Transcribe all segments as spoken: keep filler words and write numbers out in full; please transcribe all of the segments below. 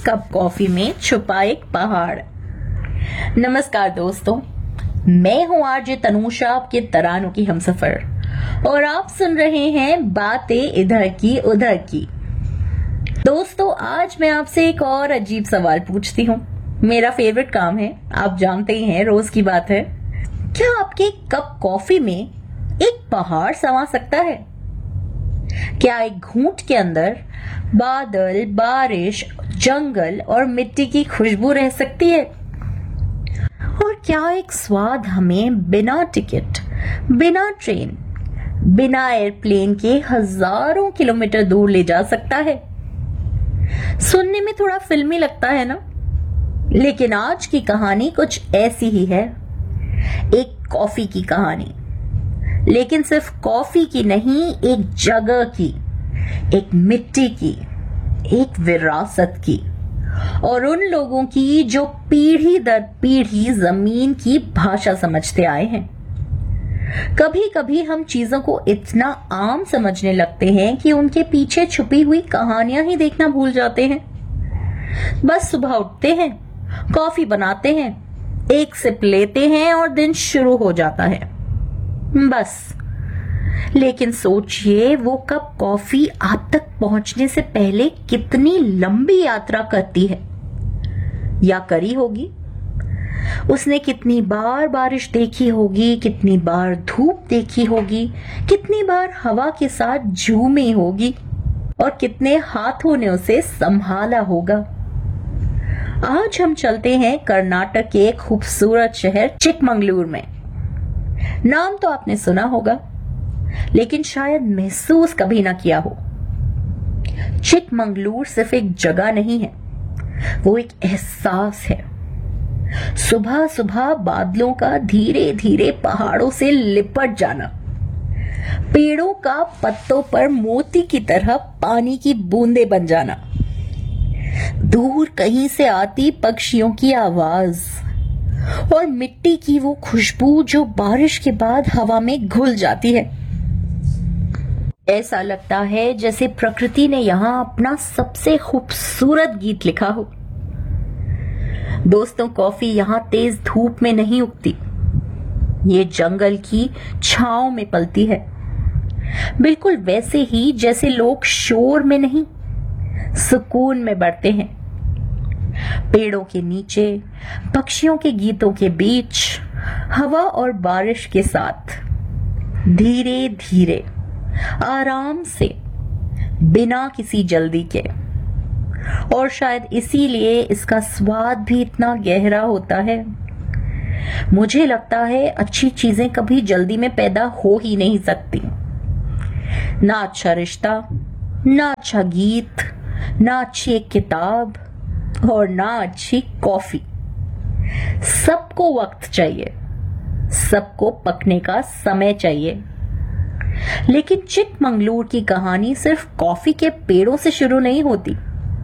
Cup coffee में छुपा एक पहाड़। नमस्कार दोस्तों, मैं हूं आरजे तनुषा, आपके तरानों की हमसफर, और आप सुन रहे हैं बातें इधर की उधर की। दोस्तों, आज मैं आपसे एक और अजीब सवाल पूछती हूँ। मेरा फेवरेट काम है, आप जानते ही हैं, रोज की बात है। क्या आपके कप कॉफी में एक पहाड़ समा सकता है? क्या एक घूंट के अंदर बादल, बारिश, जंगल और मिट्टी की खुशबू रह सकती है? और क्या एक स्वाद हमें बिना टिकट, बिना ट्रेन, बिना एयरप्लेन के हजारों किलोमीटर दूर ले जा सकता है? सुनने में थोड़ा फिल्मी लगता है ना, लेकिन आज की कहानी कुछ ऐसी ही है। एक कॉफी की कहानी, लेकिन सिर्फ कॉफी की नहीं, एक जगह की, एक मिट्टी की, एक विरासत की, और उन लोगों की जो पीढ़ी दर पीढ़ी जमीन की भाषा समझते आए हैं। कभी कभी हम चीजों को इतना आम समझने लगते हैं कि उनके पीछे छुपी हुई कहानियां ही देखना भूल जाते हैं। बस सुबह उठते हैं, कॉफी बनाते हैं, एक सिप लेते हैं और दिन शुरू हो जाता है, बस। लेकिन सोचिए, वो कप कॉफी आप तक पहुंचने से पहले कितनी लंबी यात्रा करती है या करी होगी। उसने कितनी बार बारिश देखी होगी, कितनी बार धूप देखी होगी, कितनी बार हवा के साथ झूमी होगी, और कितने हाथों ने उसे संभाला होगा। आज हम चलते हैं कर्नाटक के एक खूबसूरत शहर चिकमंगलुरु में। नाम तो आपने सुना होगा, लेकिन शायद महसूस कभी ना किया हो। चिकमंगलुरु सिर्फ एक जगह नहीं है, वो एक एहसास है। सुबह सुबह बादलों का धीरे धीरे पहाड़ों से लिपट जाना, पेड़ों का पत्तों पर मोती की तरह पानी की बूंदें बन जाना, दूर कहीं से आती पक्षियों की आवाज, और मिट्टी की वो खुशबू जो बारिश के बाद हवा में घुल जाती है। ऐसा लगता है जैसे प्रकृति ने यहाँ अपना सबसे खूबसूरत गीत लिखा हो। दोस्तों, कॉफी यहाँ तेज धूप में नहीं उगती, ये जंगल की छांव में पलती है। बिल्कुल वैसे ही जैसे लोग शोर में नहीं, सुकून में बढ़ते हैं। पेड़ों के नीचे, पक्षियों के गीतों के बीच, हवा और बारिश के साथ, धीरे धीरे, आराम से, बिना किसी जल्दी के। और शायद इसीलिए इसका स्वाद भी इतना गहरा होता है। मुझे लगता है अच्छी चीजें कभी जल्दी में पैदा हो ही नहीं सकती। ना अच्छा रिश्ता, ना अच्छा गीत, ना अच्छी एक किताब, और ना अच्छी कॉफी। सबको वक्त चाहिए, सबको पकने का समय चाहिए। लेकिन चिकमंगलुरु की कहानी सिर्फ कॉफी के पेड़ों से शुरू नहीं होती।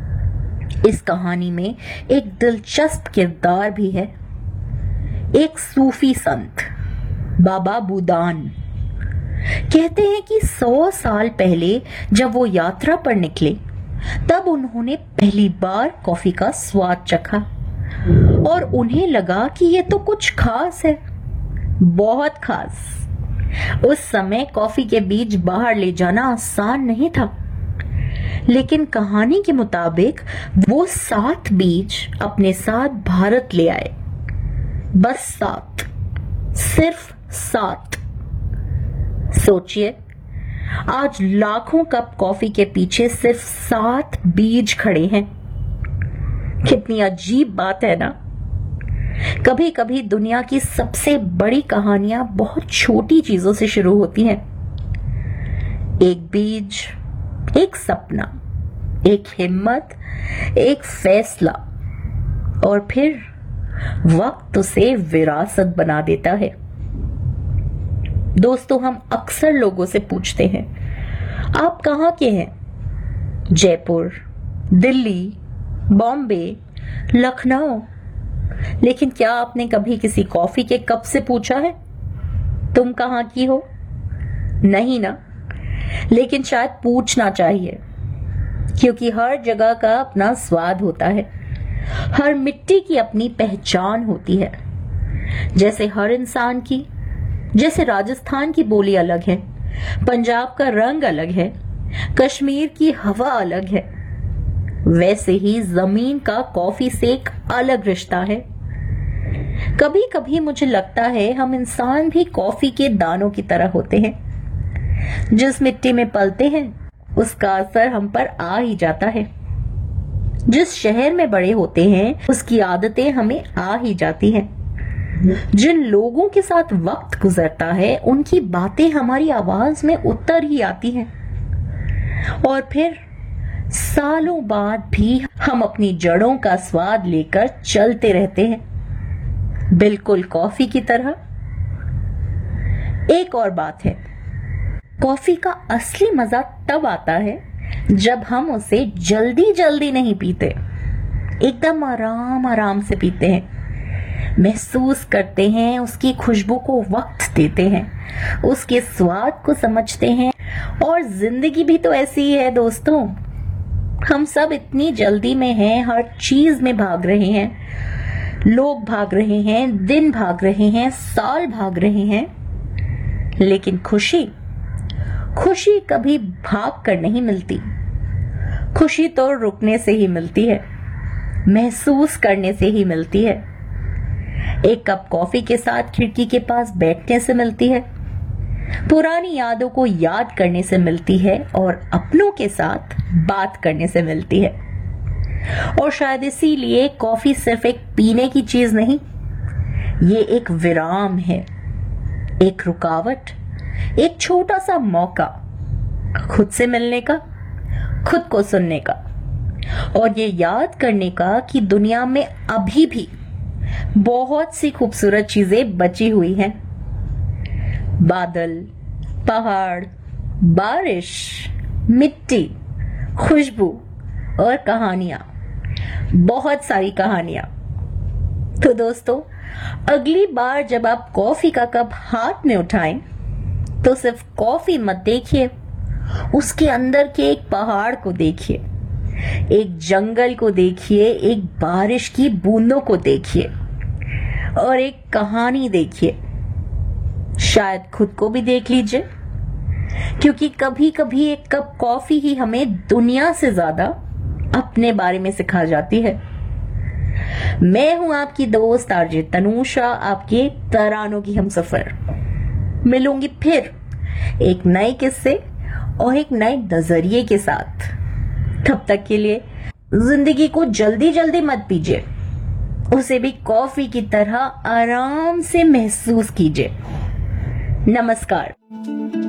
इस कहानी में एक दिलचस्प किरदार भी है। एक सूफी संत, बाबा बुदान। कहते हैं कि सौ साल पहले जब वो यात्रा पर निकले, तब उन्होंने पहली बार कॉफी का स्वाद चखा, और उन्हें लगा कि ये तो कुछ खास है, बहुत खास। उस समय कॉफी के बीज बाहर ले जाना आसान नहीं था, लेकिन कहानी के मुताबिक वो सात बीज अपने साथ भारत ले आए। बस सात, सिर्फ सात। सोचिए, आज लाखों कप कॉफी के पीछे सिर्फ सात बीज खड़े हैं। कितनी अजीब बात है ना। कभी कभी दुनिया की सबसे बड़ी कहानियां बहुत छोटी चीजों से शुरू होती हैं। एक बीज, एक सपना, एक हिम्मत, एक फैसला, और फिर वक्त उसे विरासत बना देता है। दोस्तों, हम अक्सर लोगों से पूछते हैं, आप कहाँ के हैं? जयपुर, दिल्ली, बॉम्बे, लखनऊ। लेकिन क्या आपने कभी किसी कॉफी के कप से पूछा है, तुम कहाँ की हो? नहीं ना। लेकिन शायद पूछना चाहिए। क्योंकि हर जगह का अपना स्वाद होता है, हर मिट्टी की अपनी पहचान होती है। जैसे हर इंसान की, जैसे राजस्थान की बोली अलग है, पंजाब का रंग अलग है, कश्मीर की हवा अलग है, वैसे ही जमीन का कॉफी से एक अलग रिश्ता है। कभी कभी मुझे लगता है हम इंसान भी कॉफी के दानों की तरह होते हैं। जिस मिट्टी में पलते हैं उसका असर हम पर आ ही जाता है। जिस शहर में बड़े होते हैं उसकी आदतें हमें आ ही जाती हैं। जिन लोगों के साथ वक्त गुजरता है उनकी बातें हमारी आवाज में उतर ही आती हैं। और फिर सालों बाद भी हम अपनी जड़ों का स्वाद लेकर चलते रहते हैं, बिल्कुल कॉफी की तरह। एक और बात है, कॉफी का असली मजा तब आता है जब हम उसे जल्दी जल्दी नहीं पीते, एकदम आराम आराम से पीते हैं, महसूस करते हैं, उसकी खुशबू को वक्त देते हैं, उसके स्वाद को समझते हैं। और जिंदगी भी तो ऐसी ही है दोस्तों। हम सब इतनी जल्दी में हैं, हर चीज में भाग रहे हैं, लोग भाग रहे हैं, दिन भाग रहे हैं, साल भाग रहे हैं, लेकिन खुशी खुशी कभी भाग कर नहीं मिलती। खुशी तो रुकने से ही मिलती है, महसूस करने से ही मिलती है। एक कप कॉफी के साथ खिड़की के पास बैठने से मिलती है, पुरानी यादों को याद करने से मिलती है, और अपनों के साथ बात करने से मिलती है। और शायद इसीलिए कॉफी सिर्फ एक पीने की चीज नहीं, ये एक विराम है, एक रुकावट, एक छोटा सा मौका खुद से मिलने का, खुद को सुनने का, और ये याद करने का कि दुनिया में अभी भी बहुत सी खूबसूरत चीजें बची हुई हैं। बादल, पहाड़, बारिश, मिट्टी, खुशबू और कहानियां, बहुत सारी कहानियां। तो दोस्तों, अगली बार जब आप कॉफी का कप हाथ में उठाएं तो सिर्फ कॉफी मत देखिए, उसके अंदर के एक पहाड़ को देखिए, एक जंगल को देखिए, एक बारिश की बूंदों को देखिए, और एक कहानी देखिए। शायद खुद को भी देख लीजिए, क्योंकि कभी कभी एक कप कॉफी ही हमें दुनिया से ज्यादा अपने बारे में सिखा जाती है। मैं हूं आपकी दोस्त आरजे तनूषा, आपके तरानों की हमसफर। मिलूंगी फिर एक नए किस्से और एक नए नजरिए के साथ। तब तक के लिए जिंदगी को जल्दी जल्दी मत पीजिए, उसे भी कॉफी की तरह आराम से महसूस कीजिए। नमस्कार।